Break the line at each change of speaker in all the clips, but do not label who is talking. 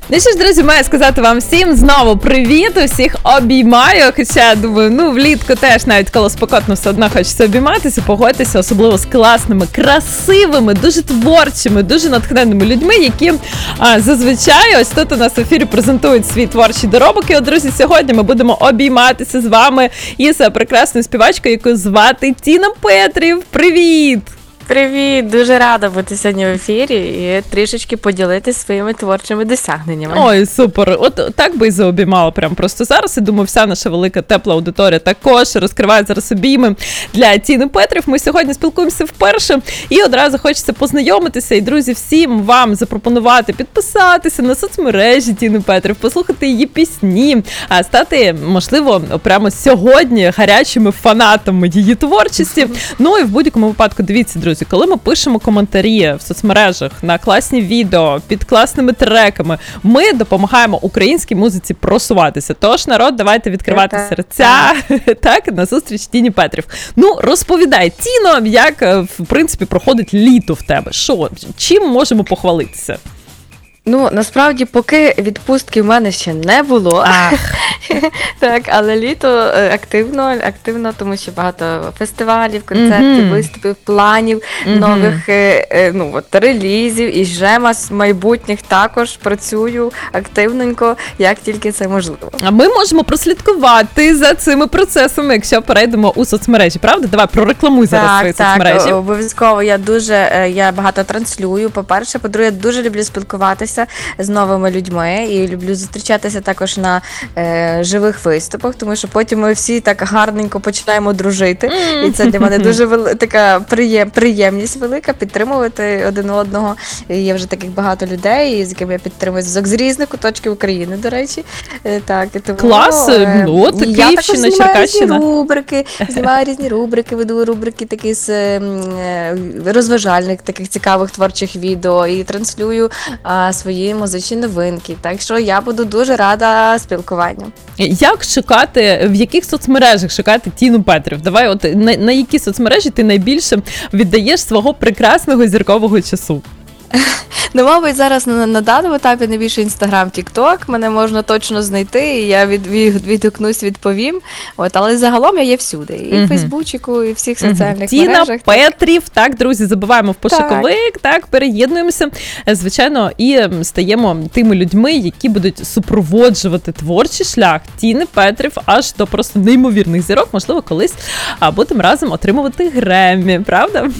Ну що ж, друзі, маю сказати вам всім знову привіт, усіх обіймаю, хоча, думаю, влітку теж навіть коли спекотно все одно хочеться обійматися, погодьтеся, особливо з класними, красивими, дуже творчими, дуже натхненними людьми, які зазвичай ось тут у нас в ефірі презентують свій творчий доробок. І, друзі, сьогодні ми будемо обійматися з вами із прекрасною співачкою, яку звати Тіна Петрів. Привіт!
Привіт! Дуже рада бути сьогодні в ефірі і трішечки поділитися своїми творчими досягненнями.
Ой, супер! От так би і заобіймала прямо просто зараз. І думаю, вся наша велика тепла аудиторія також розкриває зараз обійми для Тіни Петрів. Ми сьогодні спілкуємося вперше і одразу хочеться познайомитися. І, друзі, всім вам запропонувати підписатися на соцмережі Тіни Петрів, послухати її пісні, а стати, можливо, прямо сьогодні гарячими фанатами її творчості. Ну і в будь-якому випадку, дивіться, друзі, коли ми пишемо коментарі в соцмережах на класні відео, під класними треками, ми допомагаємо українській музиці просуватися. Тож, народ, давайте відкривати серця, так, на зустріч Тіні Петрів. Ну, розповідай, Тіно, як, в принципі, проходить літо в тебе? Що, чим можемо похвалитися?
Ну, насправді, поки відпустки в мене ще не було, так, але літо активно, тому що багато фестивалів, концертів, виступів, планів, нових релізів, і вже майбутніх також працюю активненько, як тільки це можливо.
А ми можемо прослідкувати за цими процесами, якщо перейдемо у соцмережі, правда? Давай, прорекламуй зараз свої соцмережі. Так,
обов'язково. Я багато транслюю, по-перше. По-друге, я дуже люблю спілкуватися з новими людьми і люблю зустрічатися також на живих виступах, тому що потім ми всі так гарненько починаємо дружити. І це для мене дуже така приємність велика, підтримувати один одного. І є вже таких багато людей, з якими я підтримую зв'язок з різних куточків України, до речі. Так, і тому,
клас!
Я також знімаю різні рубрики, веду рубрики такі з розважальних, таких цікавих творчих відео і транслюю свої музичні новинки. Так що я буду дуже рада спілкуванню.
Як шукати, в яких соцмережах шукати Тіну Петрів? Давай, от на які соцмережі ти найбільше віддаєш свого прекрасного зіркового часу?
Ну, мабуть, зараз на даному етапі найбільше Інстаграм, Тік-Ток, мене можна точно знайти, і я відгукнусь, відповім. Але загалом я є всюди, і в Фейсбучику, і в всіх соціальних мережах.
Тіна Петрів, так, друзі, забиваємо в пошуковик, так, переєднуємося, звичайно, і стаємо тими людьми, які будуть супроводжувати творчий шлях Тіни Петрів аж до просто неймовірних зірок, можливо, колись будемо разом отримувати Греммі, правда?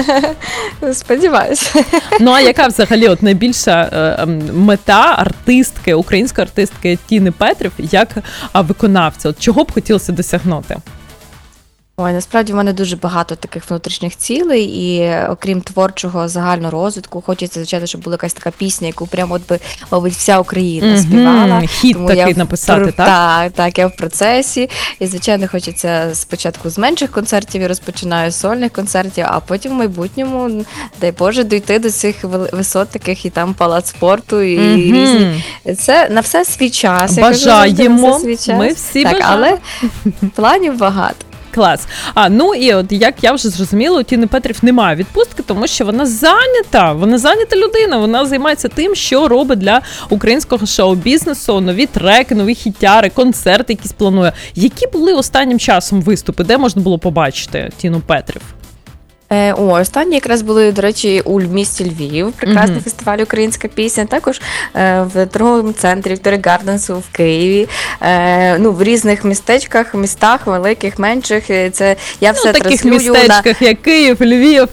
Сподіваюсь.
Ну, а яка взагалі от найбільша мета артистки, української артистки Тіни Петрів як виконавця? От чого б хотілося досягнути?
Ой, насправді в мене дуже багато таких внутрішніх цілей, і окрім творчого загального розвитку, хочеться, звичайно, щоб була якась така пісня, яку прямо, мабуть, вся Україна співала.
Хіт тому такий написати, так?
Так, я в процесі. І, звичайно, хочеться спочатку з менших концертів, я розпочинаю з сольних концертів, а потім в майбутньому, дай Боже, дійти до цих висот таких, і там палац спорту, і різні. Це на все свій час.
Бажаємо, ми всі бажаємо.
Але планів багато.
Клас. Ну і от як я вже зрозуміла, у Тіни Петрів немає відпустки, тому що вона зайнята людина, вона займається тим, що робить для українського шоу-бізнесу, нові треки, нові хітяри, концерти якісь планує. Які були останнім часом виступи, де можна було побачити Тіну Петрів?
Останні якраз були, до речі, у місті Львів, прекрасний фестиваль «Українська пісня», також в торговому центрі Вікторія Гарденсу в Києві, в різних містах, великих, менших. Це я все
таких
транслюю
містечках, як Київ, Львів.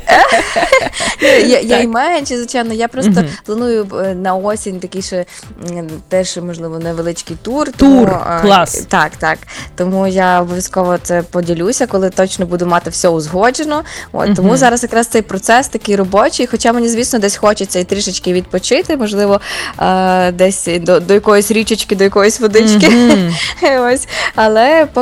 Я і менші, звичайно, я просто планую на осінь такий ще теж, можливо, невеличкий тур.
Клас.
Так. Тому я обов'язково це поділюся, коли точно буду мати все узгоджено. Тому зараз якраз цей процес такий робочий, хоча мені, звісно, десь хочеться і трішечки відпочити, можливо, десь до якоїсь річечки, до якоїсь водички. Але